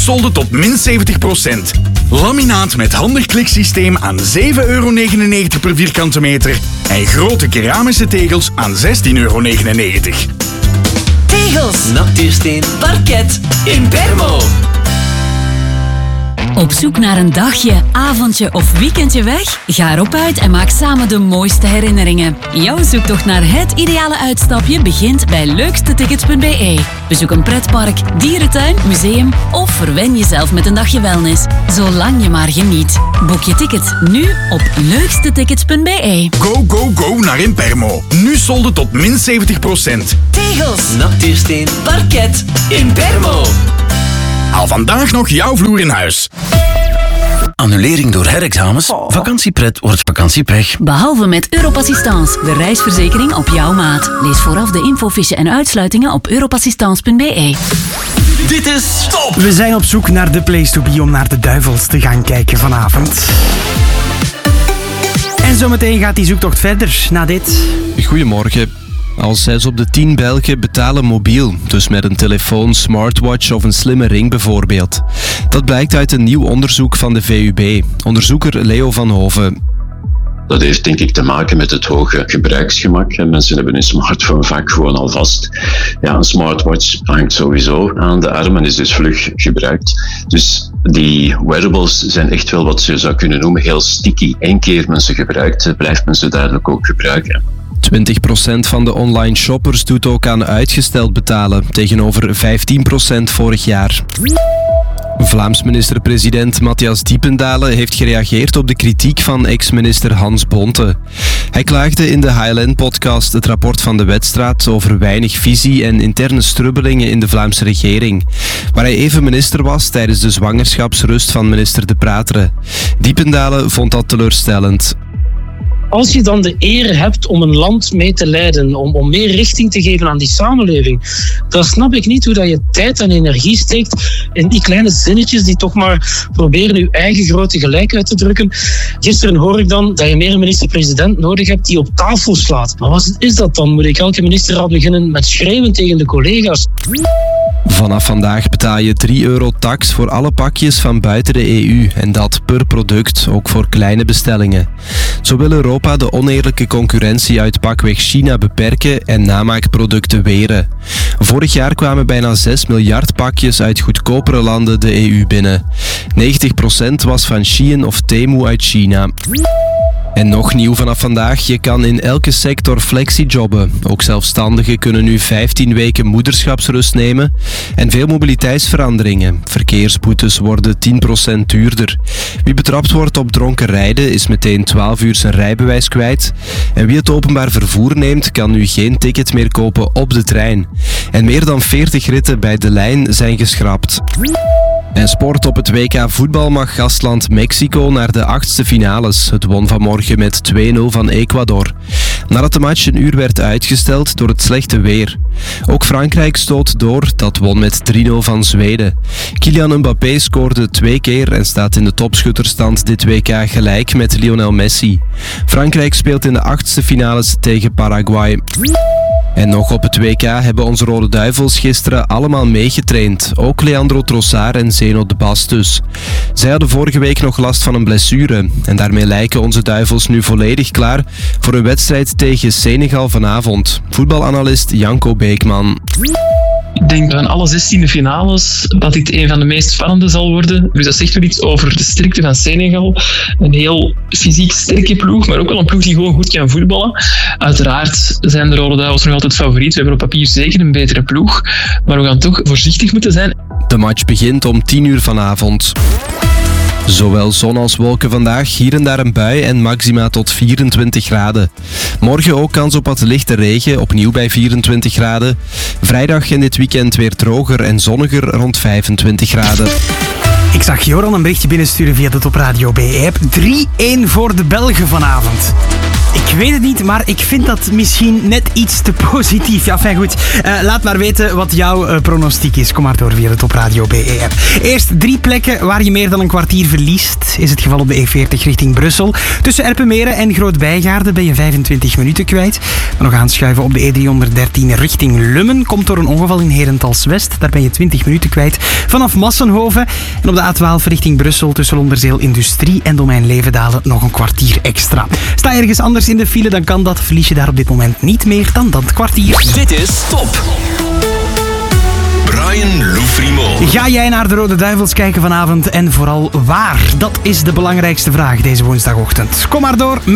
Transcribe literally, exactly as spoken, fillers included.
solden tot min zeventig procent. Laminaat met handig kliksysteem aan zeven euro negenennegentig per vierkante meter. En grote keramische tegels aan zestien euro negenennegentig. Tegels, natuursteen, parket, Impermo. Op zoek naar een dagje, avondje of weekendje weg? Ga erop uit en maak samen de mooiste herinneringen. Jouw zoektocht naar het ideale uitstapje begint bij leukste tickets punt b e. Bezoek een pretpark, dierentuin, museum of verwen jezelf met een dagje wellness. Zolang je maar geniet. Boek je ticket nu op leukste tickets punt b e. Go, go, go naar Impermo. Nu solden tot min zeventig procent. Tegels, natuursteen, parket, Impermo. Haal vandaag nog jouw vloer in huis. Annulering door herexamens? Oh. Vakantiepret wordt vakantiepech. Behalve met Europassistance, de reisverzekering op jouw maat. Lees vooraf de infofiche en uitsluitingen op europassistance punt b e. Dit is Top! We zijn op zoek naar de place to be om naar de Duivels te gaan kijken vanavond. En zometeen gaat die zoektocht verder na dit. Goedemorgen. Al zes op de tien Belgen betalen mobiel, dus met een telefoon, smartwatch of een slimme ring bijvoorbeeld. Dat blijkt uit een nieuw onderzoek van de V U B. Onderzoeker Leo van Hoven. Dat heeft denk ik te maken met het hoge gebruiksgemak. Mensen hebben hun smartphone vaak gewoon al vast. Ja, een smartwatch hangt sowieso aan de arm en is dus vlug gebruikt. Dus die wearables zijn echt wel wat je zou kunnen noemen heel sticky. Eén keer men ze gebruikt, blijft men ze duidelijk ook gebruiken. twintig procent van de online shoppers doet ook aan uitgesteld betalen, tegenover vijftien procent vorig jaar. Vlaams minister-president Matthias Diependalen heeft gereageerd op de kritiek van ex-minister Hans Bonte. Hij klaagde in de H L N-podcast het rapport van de Wetstraat over weinig visie en interne strubbelingen in de Vlaamse regering, waar hij even minister was tijdens de zwangerschapsrust van minister De Prateren. Diependalen vond dat teleurstellend. Als je dan de eer hebt om een land mee te leiden, om, om meer richting te geven aan die samenleving, dan snap ik niet hoe dat je tijd en energie steekt in die kleine zinnetjes die toch maar proberen je eigen grote gelijk uit te drukken. Gisteren hoor ik dan dat je meer een minister-president nodig hebt die op tafel slaat. Maar wat is dat dan? Moet ik elke ministerraad beginnen met schreeuwen tegen de collega's? Vanaf vandaag betaal je drie euro tax voor alle pakjes van buiten de E U en dat per product, ook voor kleine bestellingen. Zo wil Europa de oneerlijke concurrentie uit pakweg China beperken en namaakproducten weren. Vorig jaar kwamen bijna zes miljard pakjes uit goedkopere landen de E U binnen. negentig procent was van Shein of Temu uit China. En nog nieuw vanaf vandaag, je kan in elke sector flexijobben. Ook zelfstandigen kunnen nu vijftien weken moederschapsrust nemen. En veel mobiliteitsveranderingen. Verkeersboetes worden tien procent duurder. Wie betrapt wordt op dronken rijden is meteen twaalf uur zijn rijbewijs kwijt. En wie het openbaar vervoer neemt, kan nu geen ticket meer kopen op de trein. En meer dan veertig ritten bij De Lijn zijn geschrapt. En sport op het W K voetbal mag gastland Mexico naar de achtste finales. Het won vanmorgen met twee nul van Ecuador. Nadat de match een uur werd uitgesteld door het slechte weer. Ook Frankrijk stoot door, dat won met drie nul van Zweden. Kylian Mbappé scoorde twee keer en staat in de topschutterstand dit W K gelijk met Lionel Messi. Frankrijk speelt in de achtste finales tegen Paraguay. En nog op het W K hebben onze Rode Duivels gisteren allemaal meegetraind. Ook Leandro Trossard en Zeno de Bastus. Zij hadden vorige week nog last van een blessure. En daarmee lijken onze Duivels nu volledig klaar voor een wedstrijd tegen Senegal vanavond. Voetbalanalist Janko Beekman. Ik denk van alle zestien finales dat dit een van de meest spannende zal worden. Dus dat zegt wel iets over de sterkte van Senegal. Een heel fysiek sterke ploeg, maar ook wel een ploeg die gewoon goed kan voetballen. Uiteraard zijn de Rode Duivels nog altijd favoriet. We hebben op papier zeker een betere ploeg. Maar we gaan toch voorzichtig moeten zijn. De match begint om tien uur vanavond. Zowel zon als wolken vandaag, hier en daar een bui en maxima tot vierentwintig graden. Morgen ook kans op wat lichte regen, opnieuw bij vierentwintig graden. Vrijdag en dit weekend weer droger en zonniger rond vijfentwintig graden. Ik zag Joran een berichtje binnensturen via de Top Radio B-app. drie één voor de Belgen vanavond. Ik weet het niet, maar ik vind dat misschien net iets te positief. Ja, fijn goed. Uh, laat maar weten wat jouw uh, pronostiek is. Kom maar door via de Top Radio B E-app. Eerst drie plekken waar je meer dan een kwartier verliest. Is het geval op de E veertig richting Brussel. Tussen Erpenmeren en Groot-Bijgaarden ben je vijfentwintig minuten kwijt. Maar nog aanschuiven op de E driehonderddertien richting Lummen. Komt door een ongeval in Herentals-West. Daar ben je twintig minuten kwijt. Vanaf Massenhoven. En op de A twaalf richting Brussel tussen Londerzeel Industrie en Domein Levendalen nog een kwartier extra. Sta je ergens anders in de file, dan kan dat. Verlies je daar op dit moment niet meer dan dat kwartier. Dit is Top. Brian Loufrimo. Ga jij naar de Rode Duivels kijken vanavond en vooral waar? Dat is de belangrijkste vraag deze woensdagochtend. Kom maar door.